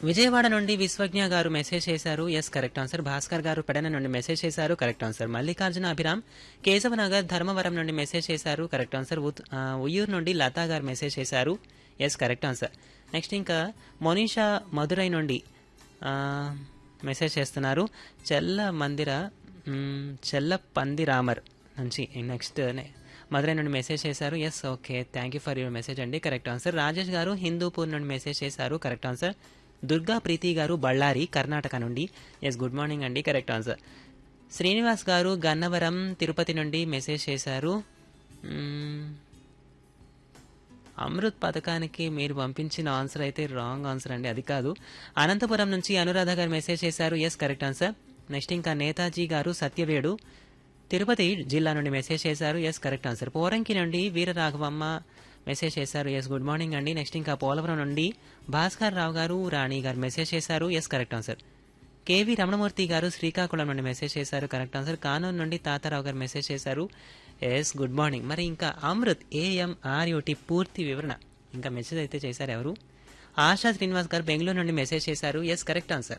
విజయవాడ నుండి విశ్వజ్ఞ గారు మెసేజ్ చేశారు. Yes, correct answer. భాస్కర్ గారు పెడన నుండి మెసేజ్ చేశారు. Correct answer. మల్లికార్జున అభిరామ్ కేశవనగర్ ధర్మవరం నుండి మెసేజ్ చేశారు. Correct answer. ఉయ్యూరు నుండి లతా గారు మెసేజ్ చేశారు. Yes, correct answer. నెక్స్ట్ ఇంకా మోనిషా మధురై నుండి మెసేజ్ చేస్తున్నారు. చెల్ల పందిరామర్ నుంచి నెక్స్ట్ మధురై నుండి మెసేజ్ చేశారు. Yes, okay, thank you for your message అండి. Correct answer. రాజేష్ గారు హిందూపూర్ నుండి మెసేజ్ చేశారు. Correct answer. దుర్గా ప్రీతి గారు బళ్ళారి కర్ణాటక నుండి ఎస్, గుడ్ మార్నింగ్ అండి. Correct answer. శ్రీనివాస్ గారు గన్నవరం తిరుపతి నుండి మెసేజ్ చేశారు. అమృత్ పథకానికి మీరు పంపించిన ఆన్సర్ అయితే రాంగ్ ఆన్సర్ అండి, అది కాదు. అనంతపురం నుంచి అనురాధ గారు మెసేజ్ చేశారు. Yes, correct answer. నెక్స్ట్ ఇంకా నేతాజీ గారు సత్యవేడు తిరుపతి జిల్లా నుండి మెసేజ్ చేశారు. Yes, correct answer. పోరంకి నుండి వీరరాఘవమ్మ మెసేజ్ చేశారు. ఎస్, గుడ్ మార్నింగ్ అండి. నెక్స్ట్ ఇంకా పోలవరం నుండి భాస్కర్ రావు గారు రాణి గారు మెసేజ్ చేశారు. Yes, correct answer. KV Ramanamurthy గారు శ్రీకాకుళం నుండి మెసేజ్ చేశారు. Correct answer. కానూరు నుండి తాతారావు గారు మెసేజ్ చేశారు. Yes, good morning. మరి ఇంకా అమృత్ AMRUT పూర్తి వివరణ ఇంకా మెసేజ్ అయితే చేశారు ఎవరు? ఆశా శ్రీనివాస్ గారు బెంగళూరు నుండి మెసేజ్ చేశారు. Yes, correct answer.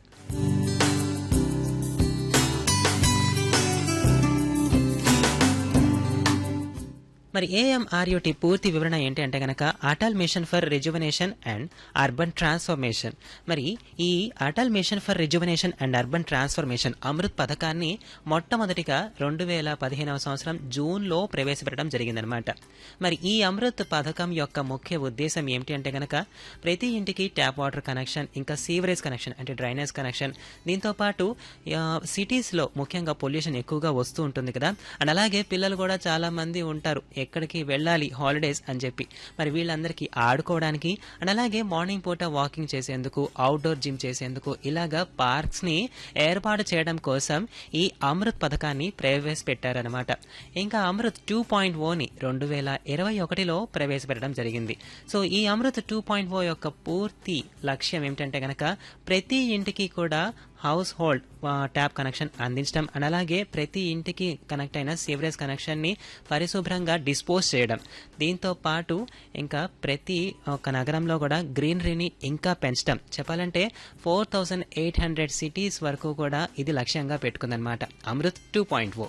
మరి AMRUT పూర్తి వివరణ ఏంటి అంటే కనుక Atal mission for rejuvenation and urban transformation. మరి ఈ Atal mission for rejuvenation and urban transformation Amrit పథకాన్ని మొట్టమొదటిగా 2015వ సంవత్సరం జూన్లో ప్రవేశపెట్టడం జరిగిందనమాట. మరి ఈ అమృత్ పథకం యొక్క ముఖ్య ఉద్దేశం ఏమిటి అంటే కనుక ప్రతి ఇంటికి ట్యాప్ వాటర్ కనెక్షన్, ఇంకా సీవరేజ్ కనెక్షన్ అంటే డ్రైనేజ్ కనెక్షన్, దీంతోపాటు సిటీస్లో ముఖ్యంగా పొల్యూషన్ ఎక్కువగా వస్తూ ఉంటుంది కదా, అండ్ అలాగే పిల్లలు కూడా చాలా మంది ఉంటారు ఎక్కడికి వెళ్ళాలి హాలిడేస్ అని చెప్పి, మరి వీళ్ళందరికీ ఆడుకోవడానికి అండ్ అలాగే మార్నింగ్ పూట వాకింగ్ చేసేందుకు, అవుట్డోర్ జిమ్ చేసేందుకు ఇలాగా పార్క్స్ ని ఏర్పాటు చేయడం కోసం ఈ అమృత్ పథకాన్ని ప్రవేశపెట్టారనమాట. ఇంకా అమృత్ 2.0ని 2021లో ప్రవేశపెట్టడం జరిగింది. సో ఈ అమృత్ 2.0 యొక్క పూర్తి లక్ష్యం ఏమిటంటే గనక ప్రతి ఇంటికి కూడా హౌస్ హోల్డ్ ట్యాప్ కనెక్షన్ అందించడం అండ్ అలాగే ప్రతి ఇంటికి కనెక్ట్ అయిన సీవరేజ్ కనెక్షన్ని పరిశుభ్రంగా డిస్పోజ్ చేయడం. దీంతో పాటు ఇంకా ప్రతి ఒక్క నగరంలో కూడా గ్రీనరీని ఇంకా పెంచడం. చెప్పాలంటే 4800 సిటీస్ వరకు కూడా ఇది లక్ష్యంగా పెట్టుకుందనమాట అమృత్ 2.0.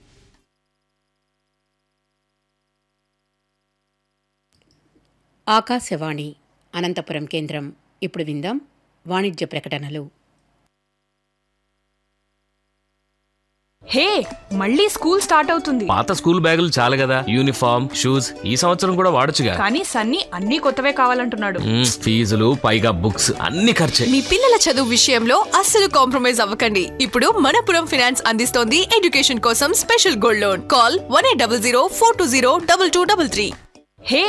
ఆకాశవాణి అనంతపురం కేంద్రం. ఇప్పుడు విందాం వాణిజ్య ప్రకటనలు. హే, మళ్ళీ స్కూల్ స్టార్ట్ అవుతుంది. పాత స్కూల్ బ్యాగులు చాలు కదా, యూనిఫామ్ షూస్ ఈ సంవత్సరం కూడా వాడొచ్చుగా. కానీ సన్నీ అన్ని కొత్తవే కావాలంటున్నాడు. ఫీజులు పైగా బుక్స్ అన్ని ఖర్చే. మీ పిల్లల చదువు విషయంలో అస్సలు కాంప్రమైజ్ అవ్వకండి. ఇప్పుడు మనపురం ఫైనాన్స్ అందిస్తోంది ఎడ్యుకేషన్ కోసం స్పెషల్ గోల్డ్ లోన్. కాల్ 1800 420 2233. హే